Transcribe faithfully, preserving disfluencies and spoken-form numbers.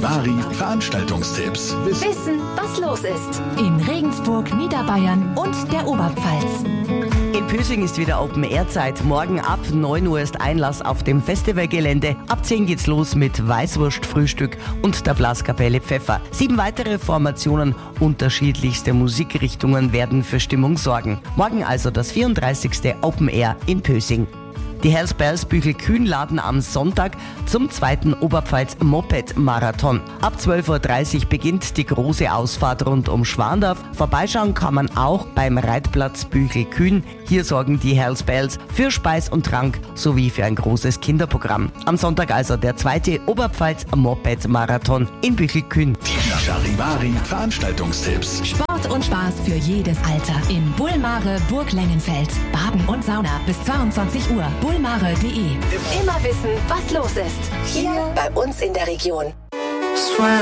Charivari Veranstaltungstipps. Wissen, Wissen, was los ist. In Regensburg, Niederbayern und der Oberpfalz. In Pösing ist wieder Open-Air-Zeit. Morgen ab neun Uhr ist Einlass auf dem Festivalgelände. Ab zehn geht's los mit Weißwurstfrühstück und der Blaskapelle Pfeffer. Sieben weitere Formationen unterschiedlichste Musikrichtungen werden für Stimmung sorgen. Morgen also das vierunddreißigste Open Air in Pösing. Die Hells Bells Büchel-Kühn laden am Sonntag zum zweiten Oberpfalz-Moped-Marathon. Ab zwölf Uhr dreißig beginnt die große Ausfahrt rund um Schwandorf. Vorbeischauen kann man auch beim Reitplatz Büchel-Kühn. Hier sorgen die Hells Bells für Speis und Trank sowie für ein großes Kinderprogramm. Am Sonntag also der zweite Oberpfalz-Moped-Marathon in Büchel-Kühn. die Charivari Veranstaltungstipps. Sport und Spaß für jedes Alter. In Bullmare, Burg Lengenfeld. Baden und Sauna bis zweiundzwanzig Uhr. bullmare punkt de. Immer wissen, was los ist. Hier bei uns in der Region.